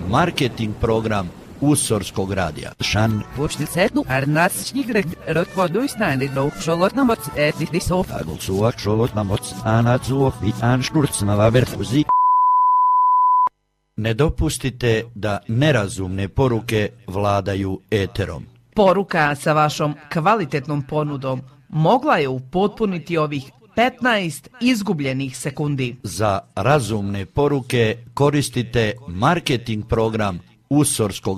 marketing program Usorskog radija. Shan Počnicetu Arnasčnigrek Rotvoduisnani do Šolotnamoc Etisov Agulsuak Šolotnamoc Anazuok i Anškurcnava Verfuzi. Ne dopustite da nerazumne poruke vladaju eterom. Poruka sa vašom kvalitetnom ponudom mogla je upotpuniti ovih 15 izgubljenih sekundi. Za razumne poruke koristite marketing program Usorskog